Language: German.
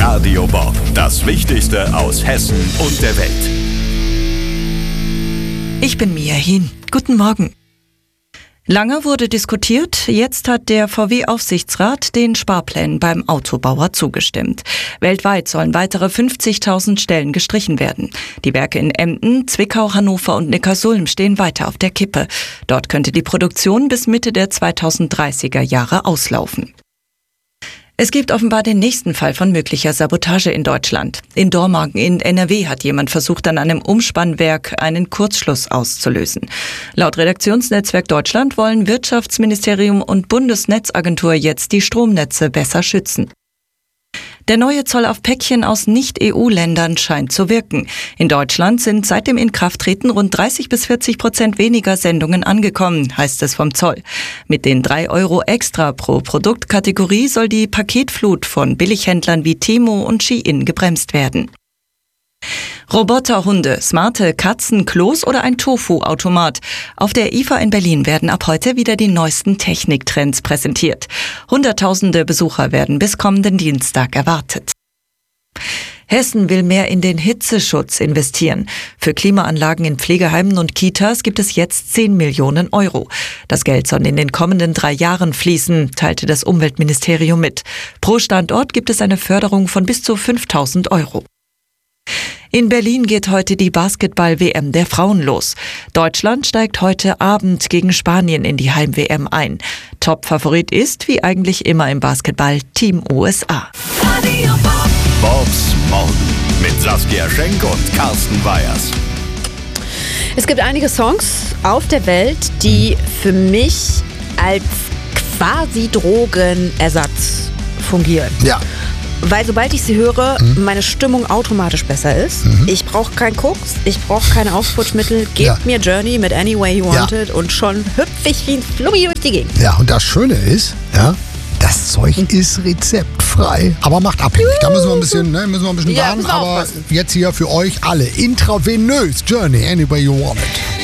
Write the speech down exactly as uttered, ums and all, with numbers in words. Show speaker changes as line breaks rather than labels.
Radio Bob, das Wichtigste aus Hessen und der Welt.
Ich bin Mia Hien. Guten Morgen. Lange wurde diskutiert, jetzt hat der V W-Aufsichtsrat den Sparplänen beim Autobauer zugestimmt. Weltweit sollen weitere fünfzigtausend Stellen gestrichen werden. Die Werke in Emden, Zwickau, Hannover und Neckarsulm stehen weiter auf der Kippe. Dort könnte die Produktion bis Mitte der zweitausenddreißiger Jahre auslaufen. Es gibt offenbar den nächsten Fall von möglicher Sabotage in Deutschland. In Dormagen in N R W hat jemand versucht, an einem Umspannwerk einen Kurzschluss auszulösen. Laut Redaktionsnetzwerk Deutschland wollen Wirtschaftsministerium und Bundesnetzagentur jetzt die Stromnetze besser schützen. Der neue Zoll auf Päckchen aus Nicht-E U-Ländern scheint zu wirken. In Deutschland sind seit dem Inkrafttreten rund dreißig bis vierzig Prozent weniger Sendungen angekommen, heißt es vom Zoll. Mit den drei Euro extra pro Produktkategorie soll die Paketflut von Billighändlern wie Temu und Shein gebremst werden. Roboterhunde, smarte Katzen, Klos oder ein Tofu-Automat. Auf der I F A in Berlin werden ab heute wieder die neuesten Techniktrends präsentiert. Hunderttausende Besucher werden bis kommenden Dienstag erwartet. Hessen will mehr in den Hitzeschutz investieren. Für Klimaanlagen in Pflegeheimen und Kitas gibt es jetzt zehn Millionen Euro. Das Geld soll in den kommenden drei Jahren fließen, teilte das Umweltministerium mit. Pro Standort gibt es eine Förderung von bis zu fünftausend Euro. In Berlin geht heute die Basketball-W M der Frauen los. Deutschland steigt heute Abend gegen Spanien in die Heim-W M ein. Top-Favorit ist, wie eigentlich immer im Basketball, Team U S A.
Bobs Morgen mit Saskia Schenk und Carsten Weyers.
Es gibt einige Songs auf der Welt, die für mich als quasi Drogenersatz fungieren.
Ja.
Weil sobald ich sie höre, mhm. meine Stimmung automatisch besser ist. Mhm. Ich brauche keinen Koks, ich brauche keine Aufputschmittel. Gebt ja. mir Journey mit Any Way You Want It und schon hüpf ich wie ein Flummi durch die Gegend.
Ja, und das Schöne ist, ja, das Zeug ist rezeptfrei, aber macht abhängig. Da müssen wir ein bisschen, ne, müssen wir ein bisschen
ja,
warten. Aber jetzt hier für euch alle intravenös Journey Any Way You Want It.